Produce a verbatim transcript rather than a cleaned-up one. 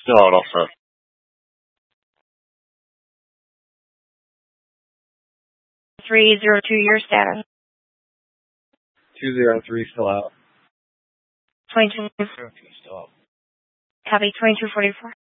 Still out also. three zero two, your status. two zero three, still out. twenty-two. Still out. Copy, twenty-two forty-four.